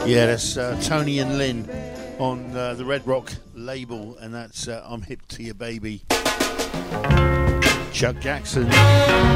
Yeah, that's Tony and Lynn on the Red Rock label, and that's I'm Hip to Your Baby. Chuck Jackson.